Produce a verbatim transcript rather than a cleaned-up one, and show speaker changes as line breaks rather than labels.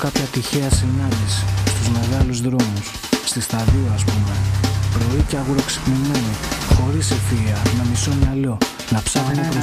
κάποια τυχαία συνάντηση στους μεγάλους δρόμους, στη σταδίου ας πούμε. Πρωί και αγουροξυπνημένοι, χωρίς ευθεία, με μισό μυαλό, να ψάχνει προς